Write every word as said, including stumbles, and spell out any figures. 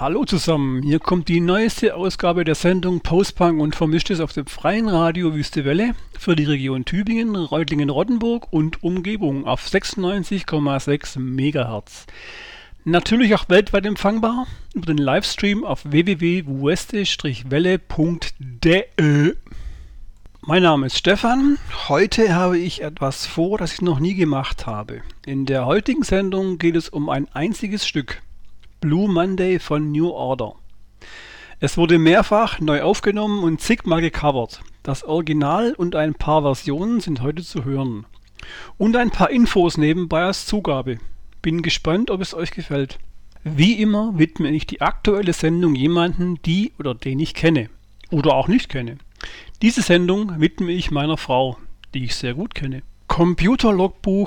Hallo zusammen, hier kommt die neueste Ausgabe der Sendung Postpunk und Vermischtes auf dem freien Radio Wüste Welle für die Region Tübingen, Reutlingen-Roddenburg und Umgebung auf sechsundneunzig Komma sechs Megahertz. Natürlich auch weltweit empfangbar über den Livestream auf w w w punkt weste welle punkt de. Mein Name ist Stefan. Heute habe ich etwas vor, das ich noch nie gemacht habe. In der heutigen Sendung geht es um ein einziges Stück. Blue Monday von New Order. Es wurde mehrfach neu aufgenommen und zigmal gecovert. Das Original und ein paar Versionen sind heute zu hören. Und ein paar Infos nebenbei als Zugabe. Bin gespannt, ob es euch gefällt. Wie immer widme ich die aktuelle Sendung jemanden, die oder den ich kenne. Oder auch nicht kenne. Diese Sendung widme ich meiner Frau, die ich sehr gut kenne. Computerlogbuch